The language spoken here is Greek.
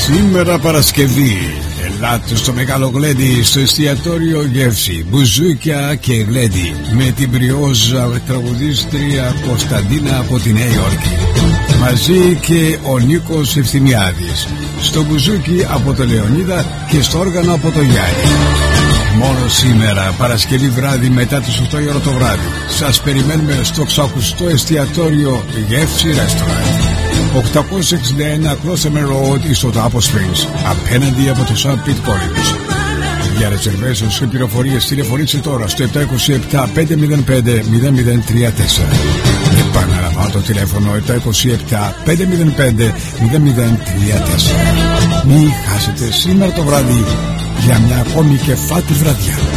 Σήμερα Παρασκευή, ελάτε στο Μεγάλο Γλέντι, στο εστιατόριο Γεύση, μπουζούκια και γλέντι, με την πριόζα τραγουδίστρια Κωνσταντίνα από τη Νέα Υόρκη, μαζί και ο Νίκος Ευθυμιάδης, στο μπουζούκι από το Λεωνίδα και στο όργανο από το Γιάννη. Μόνο σήμερα, Παρασκευή βράδυ, μετά τις 8 η ώρα το βράδυ, σας περιμένουμε στο ξακουστό εστιατόριο Γεύση Restaurant, 861 Closemer Road, στο Apple Springs, απέναντι από το St. Pete College. Για reservations και πληροφορίες τηλεφωνήστε τώρα στο 727-505-0034. Επαναλαμβάνω το τηλέφωνο 727-505-0034. Μην χάσετε σήμερα το βράδυ για μια ακόμη κεφάτη βραδιά.